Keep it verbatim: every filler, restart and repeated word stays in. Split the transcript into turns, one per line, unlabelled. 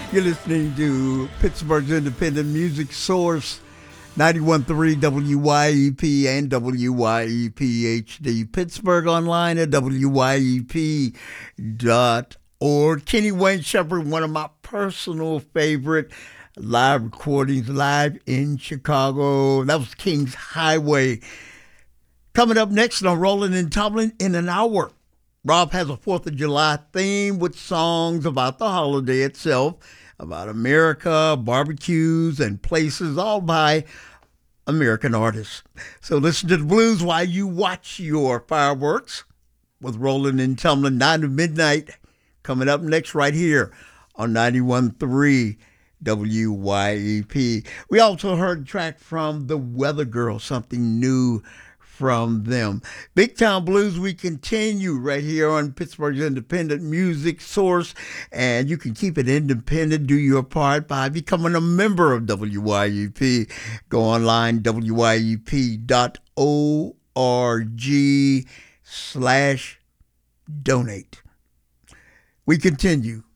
You're listening to Pittsburgh's independent music source, ninety-one point three W Y E P and W Y E P H D. Pittsburgh online at W Y E P dot org. Kenny Wayne Shepherd, one of my personal favorite live recordings, live in Chicago. That was King's Highway. Coming up next on Rolling and Tumbling in an hour, Rob has a fourth of July theme with songs about the holiday itself, about America, barbecues, and places, all by American artists. So listen to the blues while you watch your fireworks with Rolling and Tumbling, nine to midnight, coming up next right here on ninety-one point three W Y E P. We also heard a track from the Weather Girls, something new from them. Big Town Blues, we continue right here on Pittsburgh's independent music source, and you can keep it independent, do your part by becoming a member of W Y E P. Go online, W Y E P dot org slash donate. We continue